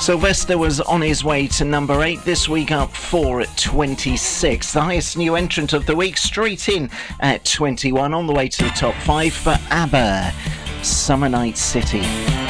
Sylvester was on his way to number 8, this week up 4 at 26. The highest new entrant of the week, straight in at 21, on the way to the top 5 for ABBA, Summer Night City.